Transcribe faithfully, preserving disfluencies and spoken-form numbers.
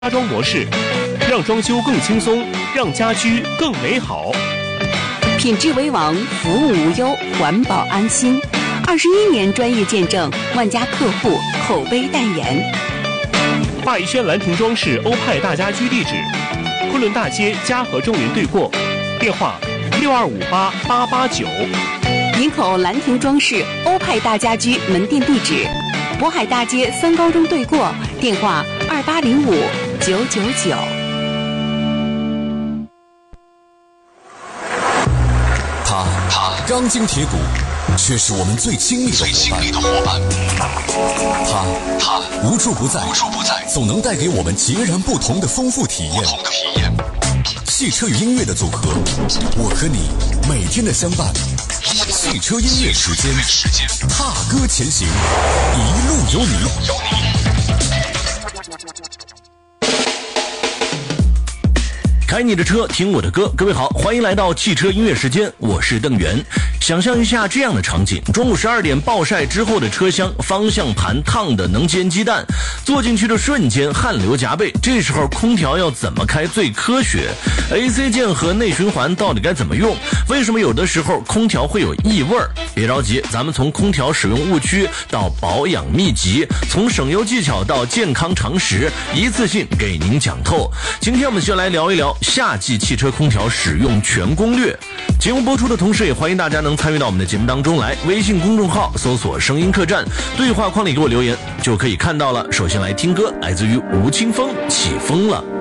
家装模式，让装修更轻松，让家居更美好。 品质为王，服务无忧，环保安心。二十一年专业见证，万家客户口碑代言。 霸一轩兰亭装饰欧派大家居地址：昆仑大街嘉禾中云对过，电话六二五八八八九。 营口兰亭装饰欧派大家居门店地址：渤海大街三高中对过，电话二八零五九九九。 他他钢筋铁骨，却是我们最亲密的伙伴。他他无处不在，无处不在，总能带给我们截然不同的丰富体验。汽车与音乐的组合，我和你每天的相伴。汽车音乐时间，踏歌前行，一路有你。 开你的车，听我的歌。各位好，欢迎来到汽车音乐时间，我是邓源。想象一下这样的场景：中午十二点暴晒之后的车厢，方向盘烫的能煎鸡蛋，坐进去的瞬间汗流浃背。这时候空调要怎么开最科学？ A C 键和内循环到底该怎么用？为什么有的时候空调会有异味？别着急，咱们从空调使用误区到保养秘籍，从省油技巧到健康常识，一次性给您讲透。今天我们就来聊一聊夏季汽车空调使用全攻略。节目播出的同时，也欢迎大家能参与到我们的节目当中来。微信公众号搜索声音客栈，对话框里给我留言就可以看到了。首先来听歌，来自于吴青峰，起风了。